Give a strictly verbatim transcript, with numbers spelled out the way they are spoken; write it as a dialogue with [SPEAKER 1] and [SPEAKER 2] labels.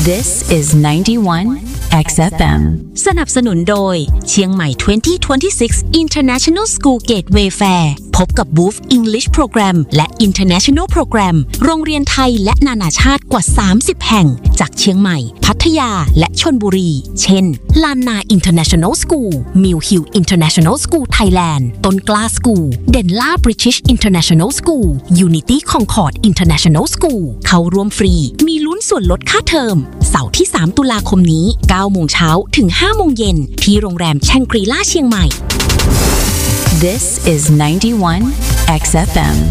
[SPEAKER 1] This is ninety-one เอ็กซ์ เอฟ เอ็ม
[SPEAKER 2] สนับสนุนโดยเชียงใหม่ ยี่สิบยี่สิบหก International School Gateway Fair พบกับ Booth English Program และ International Program โรงเรียนไทยและนานาชาติกว่า สามสิบ แห่งจากเชียงใหม่ พัทยาและชลบุรี เช่น ลานนา International School Mill Hill International School Thailand ต้นกล้า School เดนล่า British International School Unity Concord International School เข้าร่วมฟรี มีลุ้นส่วนลดค่าเทอมเสาร์ที่ สาม ตุลาคมนี้ เก้า โมงเช้าถึง ห้า โมงเย็นที่โรงแรมแชงกรีล่าเชียงใหม่
[SPEAKER 1] This is ninety-one เอ็กซ์ เอฟ เอ็ม